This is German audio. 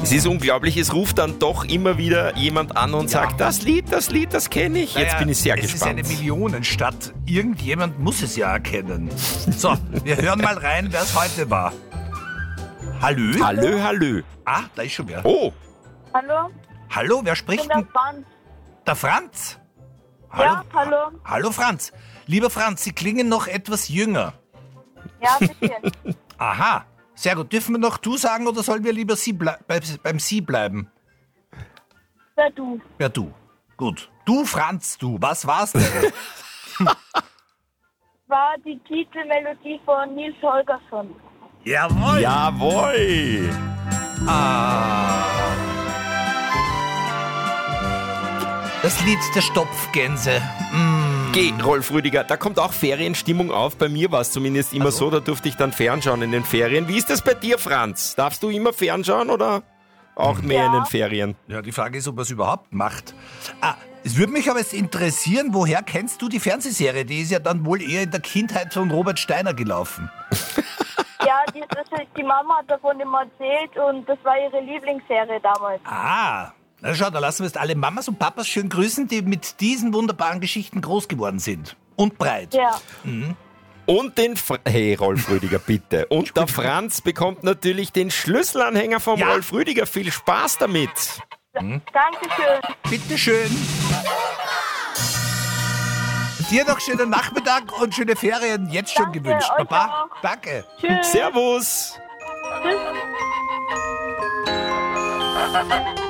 Es ist unglaublich, es ruft dann doch immer wieder jemand an und sagt, das Lied, das kenne ich. Jetzt bin ich sehr gespannt. Es ist eine Millionenstadt. Irgendjemand muss es ja erkennen. So, wir hören mal rein, wer es heute war. Hallo? Hallo. Ah, da ist schon wer. Oh, Hallo? Hallo, wer spricht Ich bin denn? der Franz. Der Franz? Ja, hallo. Hallo Franz. Lieber Franz, Sie klingen noch etwas jünger. Ja, ein bisschen. Aha, sehr gut. Dürfen wir noch du sagen oder sollen wir lieber beim Sie bleiben? Wer du? Ja, du. Gut. Du, Franz, du. Was war's denn? War die Titelmelodie von Nils Holgersson. Jawohl. jawohl. Das Lied der Stopfgänse. Geh, Rolf Rüdiger, da kommt auch Ferienstimmung auf. Bei mir war es zumindest immer so, da durfte ich dann fernschauen in den Ferien. Wie ist das bei dir, Franz? Darfst du immer fernschauen oder auch mehr in den Ferien? Ja, die Frage ist, ob er es überhaupt macht. Es würde mich aber jetzt interessieren, woher kennst du die Fernsehserie? Die ist ja dann wohl eher in der Kindheit von Robert Steiner gelaufen. Ja, die Mama hat davon immer erzählt und das war ihre Lieblingsserie damals. Na schau, da lassen wir jetzt alle Mamas und Papas schön grüßen, die mit diesen wunderbaren Geschichten groß geworden sind. Und breit. Ja. Und hey, Rolf Rüdiger, bitte. Und der Franz bekommt natürlich den Schlüsselanhänger vom Ja. Rolf Rüdiger. Viel Spaß damit. Dankeschön. Bitteschön. Dir noch schönen Nachmittag und schöne Ferien jetzt schon Danke, gewünscht. euch Papa, auch. danke. Tschüss. Servus. Tschüss.